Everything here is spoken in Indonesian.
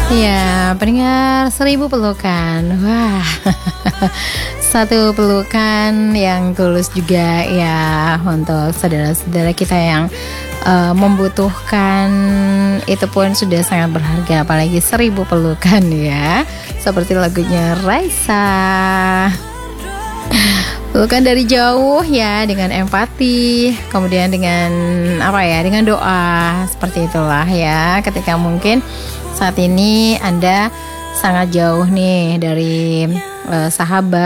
Ya, pendengar 1000 pelukan. Wah, satu pelukan yang tulus juga ya untuk saudara-saudara kita yang membutuhkan, itu pun sudah sangat berharga, apalagi 1000 pelukan ya. Seperti lagunya Raisa. Pelukan dari jauh ya, dengan empati, kemudian dengan dengan doa, seperti itulah ya. Ketika mungkin saat ini Anda sangat jauh nih dari sahabat